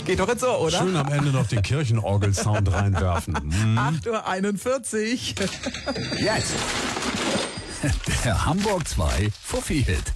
Geht doch jetzt so, oder? Schön am Ende noch den Kirchenorgel-Sound reinwerfen. 8:41 Uhr. Jetzt. Der Hamburg 2 Fuffi-Hit.